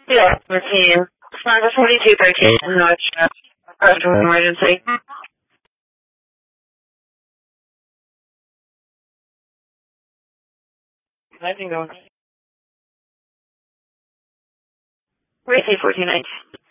Yeah, 14. Sniper 4213, no extra. Emergency. I think go. Receive 1419.